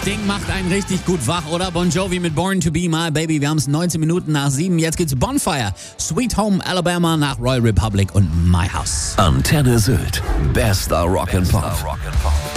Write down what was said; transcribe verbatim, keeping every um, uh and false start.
Ding macht einen richtig gut wach, oder? Bon Jovi mit Born to Be My Baby. Wir haben es neunzehn Minuten nach sieben. Jetzt geht's Bonfire, Sweet Home Alabama nach Royal Republic und My House. Antenne Sylt. Bester Rock'n'Pop.